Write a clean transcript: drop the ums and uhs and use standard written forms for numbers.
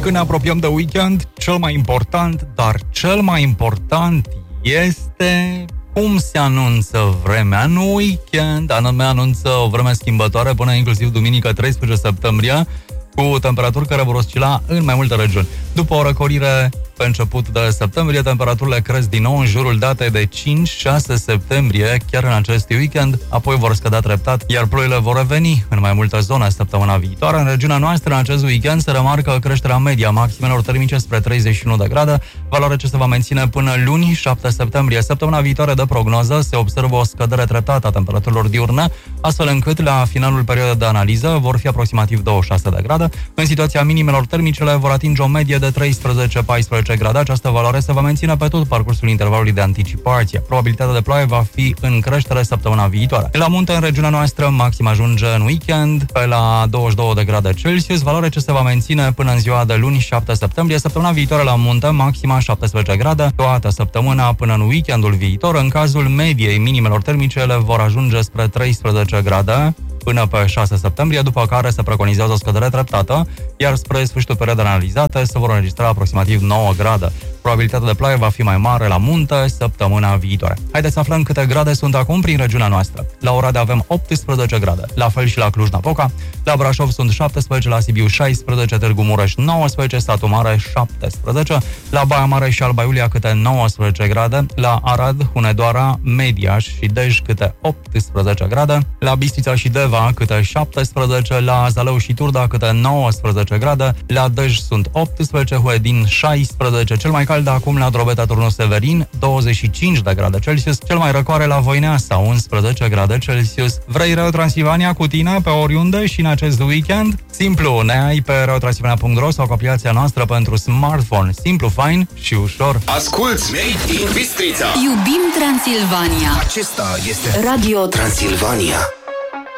când ne apropiem de weekend, cel mai important este cum se anunță vremea. Nu weekend, anume anunță o vreme schimbătoare până inclusiv duminică 13 septembrie, cu temperaturi care vor oscila în mai multe regiuni. După o răcorire pe început de septembrie, temperaturile cresc din nou în jurul datei de 5-6 septembrie, chiar în acest weekend, apoi vor scădea treptat, iar ploile vor reveni în mai multe zone săptămâna viitoare. În regiunea noastră, în acest weekend, se remarcă creșterea media maximelor termice spre 31 de grade, valoare ce se va menține până luni, 7 septembrie. Săptămâna viitoare de prognoză se observă o scădere treptată a temperaturilor diurne, astfel încât la finalul perioadei de analiză vor fi aproximativ 26 de grade. În situația minimelor termicele vor atinge o medie de 13-14 grade. Această valoare se va menține pe tot parcursul intervalului de anticipație. Probabilitatea de ploaie va fi în creștere săptămâna viitoare. La munte, în regiunea noastră, maxim ajunge în weekend pe la 22 de grade Celsius, valoare ce se va menține până în ziua de luni, 7 septembrie. Săptămâna viitoare la munte, maxima 17 grade, toată săptămâna până în weekendul viitor. În cazul mediei minimelor termice, ele vor ajunge spre 13 grade până pe 6 septembrie, după care se preconizează o scădere treptată, iar spre sfârșitul perioadei analizate se vor înregistra aproximativ 9 grade. Probabilitatea de ploaie va fi mai mare la munte săptămâna viitoare. Haideți să aflăm câte grade sunt acum prin regiunea noastră. La Oradea avem 18 grade, la fel și la Cluj-Napoca, la Brașov sunt 17, la Sibiu 16, Târgu Mureș 19, Satu Mare 17, la Baia Mare și Alba Iulia câte 19 grade, la Arad, Hunedoara, Mediaș și Dej câte 18 grade, la Bistrița și Deva câte 17, la Zalău și Turda câte 19 grade, la Dej sunt 18, Huedin 16, cel mai cald acum la Drobeta Turnul Severin, 25 de grade Celsius, cel mai răcoare la Voineasa, 11 grade Celsius. Vrei Reo Transilvania cu tine pe oriunde și în acest weekend? Simplu, ne ai pe reotransilvania.ro sau cu aplicația noastră pentru smartphone. Simplu, fain și ușor. Asculți Made in Bistrița. Iubim Transilvania. Acesta este Radio Transilvania.